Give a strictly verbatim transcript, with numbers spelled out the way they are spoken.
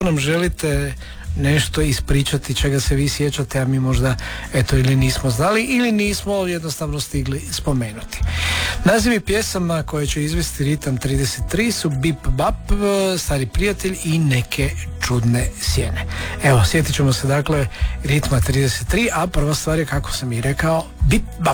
nam želite nešto ispričati čega se vi sjećate, a mi možda eto ili nismo znali ili nismo jednostavno stigli spomenuti. Nazivi pjesama koje će izvesti Ritam trideset tri su Bip Bap, Stari prijatelj i Neke čudne sjene. Evo, sjetit ćemo se dakle Ritma trideset tri, a prva stvar je, kako sam i rekao, Bip Bap.